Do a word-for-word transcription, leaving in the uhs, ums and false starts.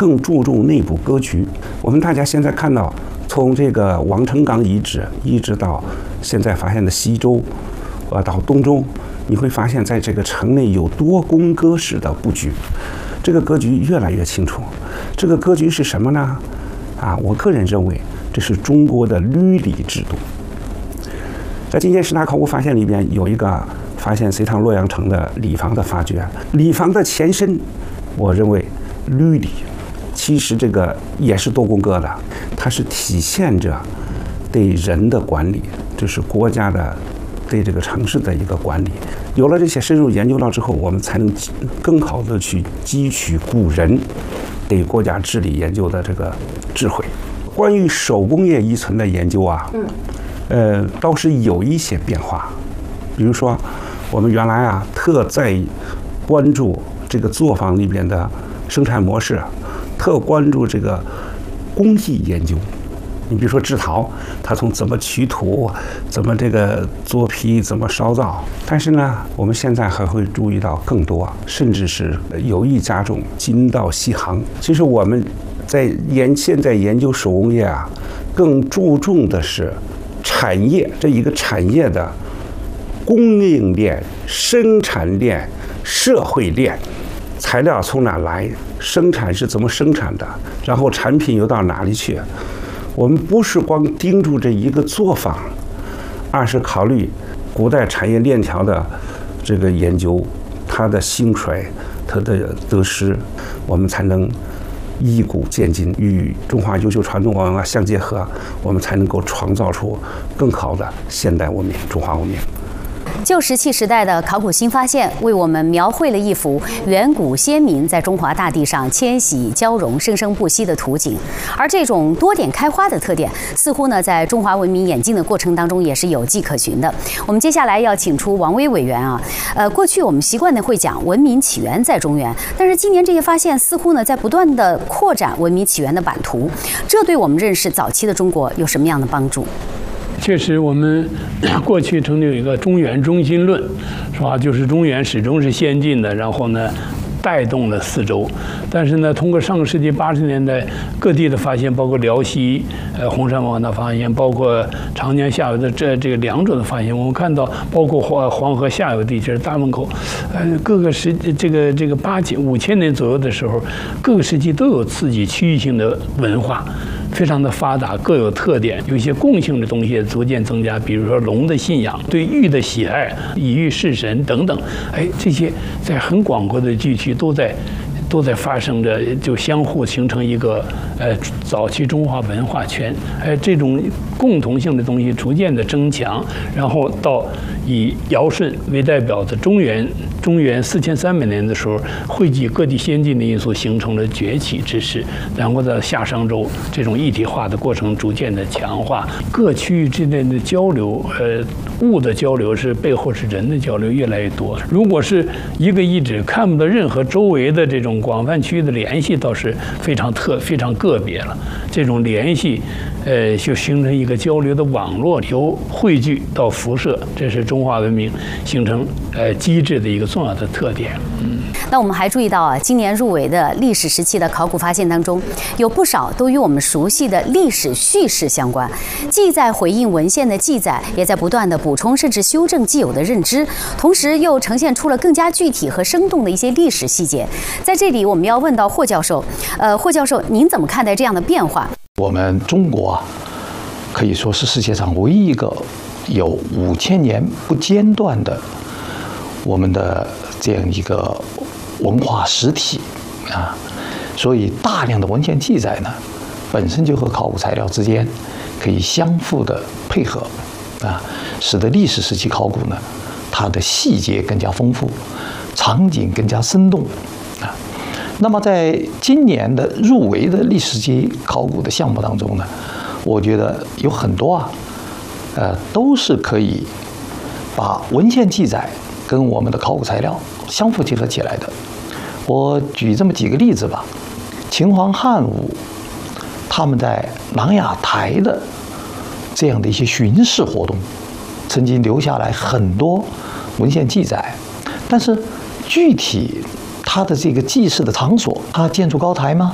更注重内部格局。我们大家现在看到，从这个王城岗遗址一直到现在发现的西周，呃，到东周，你会发现在这个城内有多宫歌式的布局，这个格局越来越清楚。这个格局是什么呢？啊，我个人认为这是中国的律礼制度。在今年十大考古发现里边有一个发现隋唐洛阳城的礼房的发掘，礼房的前身，我认为律礼其实这个也是多宫歌的，它是体现着对人的管理，就是国家的对这个城市的一个管理。有了这些深入研究到之后，我们才能更好的去汲取古人对国家治理研究的这个智慧。关于手工业遗存的研究啊，嗯，呃，倒是有一些变化。比如说，我们原来啊特在关注这个作坊里边的生产模式，特关注这个工艺研究。你比如说制陶，它从怎么取土，怎么这个做坯，怎么烧造。但是呢，我们现在还会注意到更多，甚至是有意加重精到细行。其实我们在研现在研究手工业啊，更注重的是产业这一个产业的供应链、生产链、社会链。材料从哪来，生产是怎么生产的，然后产品又到哪里去。我们不是光盯住这一个作坊，而是考虑古代产业链条的这个研究，它的兴衰，它的得失，我们才能以古鉴今，与中华优秀传统文化相结合，我们才能够创造出更好的现代文明、中华文明。 旧石器时代的考古新发现，为我们描绘了一幅远古先民在中华大地上迁徙交融、生生不息的图景。而这种多点开花的特点，似乎呢在中华文明演进的过程当中也是有迹可循的。我们接下来要请出王威委员啊，呃，过去我们习惯的会讲文明起源在中原，但是今年这些发现似乎呢在不断的扩展文明起源的版图，这对我们认识早期的中国有什么样的帮助？ 确实，我们过去曾经有一个中原中心论，是吧？就是中原始终是先进的，然后呢，带动了四周。但是呢，通过上个世纪八十年代各地的发现，包括辽西、呃红山王的发现，包括长江下游的这这个两者的发现，我们看到，包括黄黄河下游地区大汶口，呃，各个时这个这个八千五千年左右的时候，各个时期都有自己区域性的文化。非常的发达，各有特点，有一些共性的东西逐渐增加，比如说龙的信仰、对玉的喜爱、以玉侍神等等，哎，这些在很广阔的地区都在都在发生着，就相互形成一个呃早期中华文化圈，哎，这种共同性的东西逐渐的增强，然后到以尧舜为代表的中原。中原四千三百年的时候，汇集各地先进的因素，形成了崛起之势。然后在夏商周这种一体化的过程逐渐的强化，各区域之间的交流，呃，物的交流是背后是人的交流越来越多。如果是一个遗址看不到任何周围的这种广泛区域的联系，倒是非常特非常个别了。这种联系，呃，就形成一个交流的网络，由汇聚到辐射，这是中华文明形成呃机制的一个重要的特点。嗯， 那我们还注意到啊，今年入围的历史时期的考古发现当中，有不少都与我们熟悉的历史叙事相关，既在回应文献的记载，也在不断的补充甚至修正既有的认知，同时又呈现出了更加具体和生动的一些历史细节。在这里，我们要问到霍教授，呃，霍教授，您怎么看待这样的变化？ 我们中国啊，可以说是世界上唯一一个有五千年不间断的我们的这样一个文化实体啊，所以大量的文献记载呢，本身就和考古材料之间可以相互的配合啊，使得历史时期考古呢，它的细节更加丰富，场景更加生动啊。那么在今年的入围的历史级考古的项目当中呢，我觉得有很多啊，呃，都是可以把文献记载跟我们的考古材料相互结合起来的。我举这么几个例子吧。秦皇汉武他们在琅琊台的这样的一些巡视活动，曾经留下来很多文献记载，但是具体它的这个祭祀的场所，它建筑高台吗？